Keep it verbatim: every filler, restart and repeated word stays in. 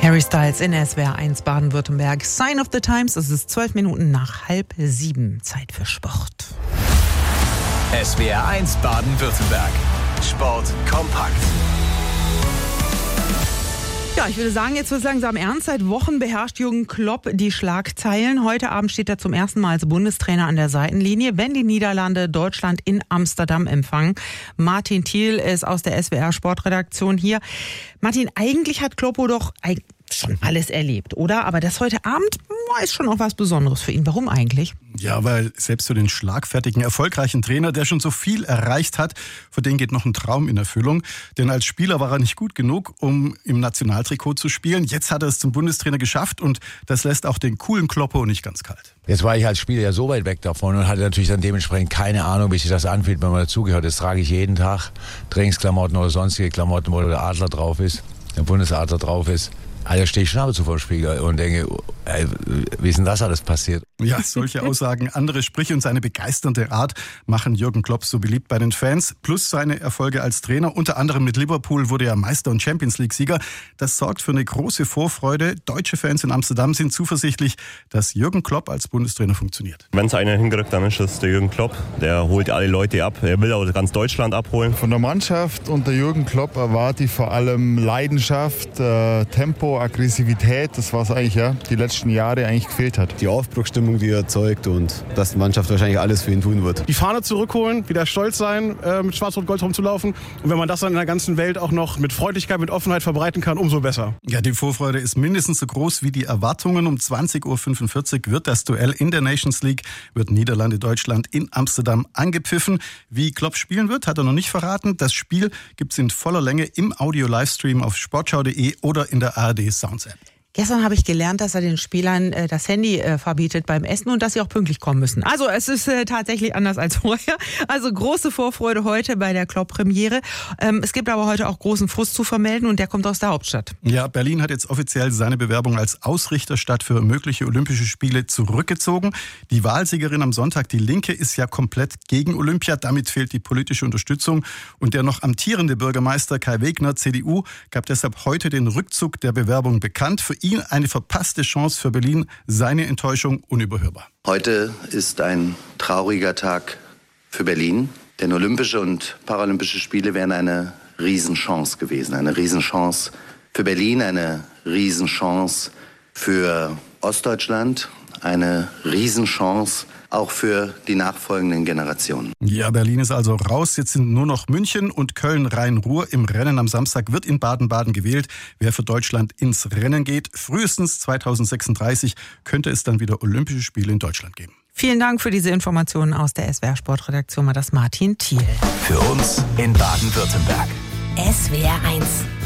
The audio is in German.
Harry Styles in S W R eins Baden-Württemberg. Sign of the Times, es ist zwölf Minuten nach halb sieben. Zeit für Sport. S W R eins Baden-Württemberg. Sport kompakt. Ja, ich würde sagen, jetzt wird es langsam ernst. Seit Wochen beherrscht Jürgen Klopp die Schlagzeilen. Heute Abend steht er zum ersten Mal als Bundestrainer an der Seitenlinie, wenn die Niederlande Deutschland in Amsterdam empfangen. Martin Thiel ist aus der S W R Sportredaktion hier. Martin, eigentlich hat Kloppo doch schon alles erlebt, oder? Aber das heute Abend ist schon auch was Besonderes für ihn. Warum eigentlich? Ja, weil selbst für den schlagfertigen, erfolgreichen Trainer, der schon so viel erreicht hat, für den geht noch ein Traum in Erfüllung. Denn als Spieler war er nicht gut genug, um im Nationaltrikot zu spielen. Jetzt hat er es zum Bundestrainer geschafft und das lässt auch den coolen Kloppo nicht ganz kalt. Jetzt war ich als Spieler ja so weit weg davon und hatte natürlich dann dementsprechend keine Ahnung, wie sich das anfühlt, wenn man dazugehört. Das trage ich jeden Tag. Trainingsklamotten oder sonstige Klamotten, wo der Adler drauf ist, der Bundesadler drauf ist. Also stehe ich schon ab und zu vor dem Spiegel und denke, ey, wie ist denn das alles passiert? Ja, solche Aussagen, andere Sprüche und seine begeisternde Art machen Jürgen Klopp so beliebt bei den Fans. Plus seine Erfolge als Trainer, unter anderem mit Liverpool wurde er Meister und Champions-League-Sieger. Das sorgt für eine große Vorfreude. Deutsche Fans in Amsterdam sind zuversichtlich, dass Jürgen Klopp als Bundestrainer funktioniert. Wenn es einer hinkriegt, dann ist es der Jürgen Klopp. Der holt alle Leute ab. Er will auch ganz Deutschland abholen. Von der Mannschaft unter Jürgen Klopp erwarte ich vor allem Leidenschaft, äh, Tempo, Aggressivität, das was eigentlich ja die letzten Jahre eigentlich gefehlt hat. Die Aufbruchsstimmung, die er erzeugt und dass die Mannschaft wahrscheinlich alles für ihn tun wird. Die Fahne zurückholen, wieder stolz sein, äh, mit Schwarz-Rot-Gold rumzulaufen. Und wenn man das dann in der ganzen Welt auch noch mit Freundlichkeit, mit Offenheit verbreiten kann, umso besser. Ja, die Vorfreude ist mindestens so groß wie die Erwartungen. Um zwanzig Uhr fünfundvierzig wird das Duell in der Nations League, wird Niederlande-Deutschland in Amsterdam angepfiffen. Wie Klopp spielen wird, hat er noch nicht verraten. Das Spiel gibt's in voller Länge im Audio-Livestream auf sportschau punkt de oder in der A R D Sounds App. Gestern habe ich gelernt, dass er den Spielern äh, das Handy äh, verbietet beim Essen und dass sie auch pünktlich kommen müssen. Also es ist äh, tatsächlich anders als vorher. Also große Vorfreude heute bei der Klopp-Premiere. Ähm, es gibt aber heute auch großen Frust zu vermelden und der kommt aus der Hauptstadt. Ja, Berlin hat jetzt offiziell seine Bewerbung als Ausrichterstadt für mögliche Olympische Spiele zurückgezogen. Die Wahlsiegerin am Sonntag, die Linke, ist ja komplett gegen Olympia. Damit fehlt die politische Unterstützung. Und der noch amtierende Bürgermeister Kai Wegner, C D U, gab deshalb heute den Rückzug der Bewerbung bekannt. Für ihn eine verpasste Chance, für Berlin seine Enttäuschung unüberhörbar. Heute ist ein trauriger Tag für Berlin, denn Olympische und Paralympische Spiele wären eine Riesenchance gewesen. Eine Riesenchance für Berlin, eine Riesenchance für Ostdeutschland, eine Riesenchance auch für die nachfolgenden Generationen. Ja, Berlin ist also raus. Jetzt sind nur noch München und Köln-Rhein-Ruhr im Rennen. Am Samstag wird in Baden-Baden gewählt, wer für Deutschland ins Rennen geht. Frühestens zweitausendsechsunddreißig könnte es dann wieder Olympische Spiele in Deutschland geben. Vielen Dank für diese Informationen aus der S W R Sportredaktion. War das Martin Thiel. Für uns in Baden-Württemberg. S W R eins